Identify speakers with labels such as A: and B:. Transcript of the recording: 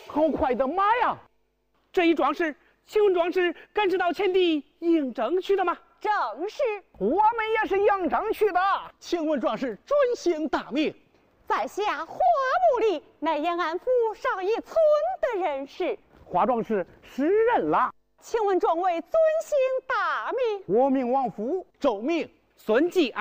A: 好快的马呀！
B: 这一桩事，请问壮士赶是到前地应征去的吗？
C: 正是。
A: 我们也是应征去的。请问壮士尊姓大名？
C: 在下花木里，乃延安府上一村的人士。
A: 花壮士识人了。
C: 请问壮尉尊姓大名？
A: 我名王福，周明，
B: 孙继